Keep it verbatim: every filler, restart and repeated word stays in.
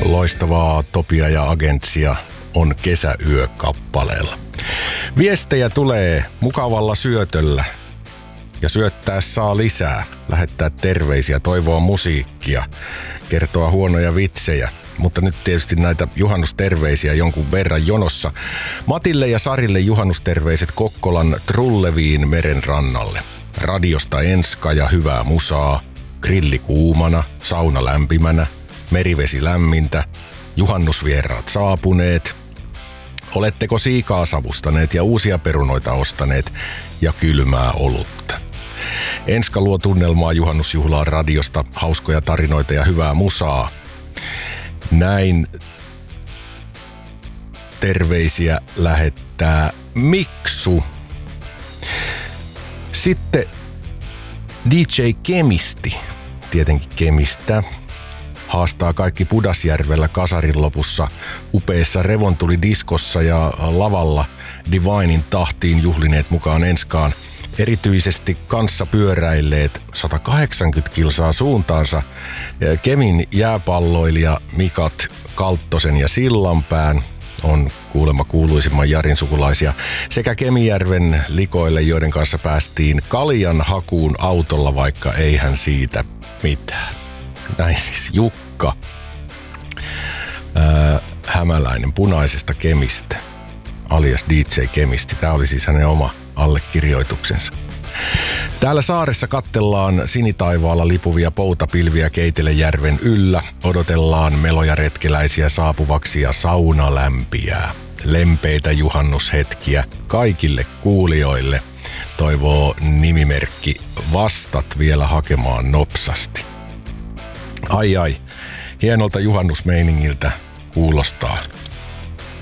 Loistavaa Topia ja Agentsia on Kesäyö kappaleella. Viestejä tulee mukavalla syötöllä ja syöttää saa lisää, lähettää terveisiä, toivoa musiikkia, kertoa huonoja vitsejä. Mutta nyt tietysti näitä juhannusterveisiä jonkun verran jonossa. Matille ja Sarille juhannusterveiset Kokkolan Trulleviin meren rannalle. Radiosta enska ja hyvää musaa, grilli kuumana, sauna lämpimänä, merivesi lämmintä, juhannusvieraat saapuneet. Oletteko siikaa savustaneet ja uusia perunoita ostaneet ja kylmää olutta? Enska luo tunnelmaa juhannusjuhlaa radiosta, hauskoja tarinoita ja hyvää musaa. Näin terveisiä lähettää Miksu. Sitten D J Kemisti, tietenkin Kemistä, haastaa kaikki Pudasjärvellä kasarin lopussa upeassa revontulidiskossa ja lavalla Divinin tahtiin juhlineet mukaan Enskaan. Erityisesti kanssa pyöräilleet sata kahdeksankymmentä kilsaa suuntaansa Kemin jääpalloilija Mikat Kalttosen ja Sillanpään on kuulemma kuuluisimman Jarin sukulaisia, sekä Kemijärven likoille, joiden kanssa päästiin kaljan hakuun autolla, vaikka eihän siitä mitään. Näin siis Jukka ää, Hämäläinen Punaisesta Kemistä, alias D J Kemisti. Tämä oli siis hänen oma allekirjoituksensa. Täällä saaressa kattellaan sinitaivaalla lipuvia poutapilviä Keitelejärven yllä. Odotellaan meloja retkeläisiä saapuvaksi ja sauna lämpiää. Lempeitä juhannushetkiä kaikille kuulijoille. Toivoo nimimerkki Vastat vielä hakemaan nopsasti. Ai ai, hienolta juhannusmeiningiltä kuulostaa.